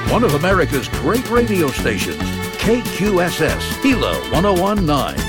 one of America's great radio stations, KQSS, Hilo 1019.